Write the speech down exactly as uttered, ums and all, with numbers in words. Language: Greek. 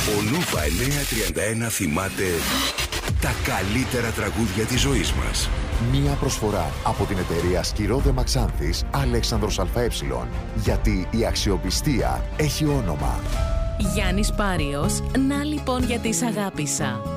Ο Νούφα εννιακόσια τριάντα ένα θυμάται τα καλύτερα τραγούδια της ζωής μας. Μία προσφορά από την εταιρεία Σκυρόδε Μαξάνθης Αλέξανδρος ΑΕ. Γιατί η αξιοπιστία έχει όνομα. Γιάννης Πάριος, να λοιπόν γιατί σ' αγάπησα.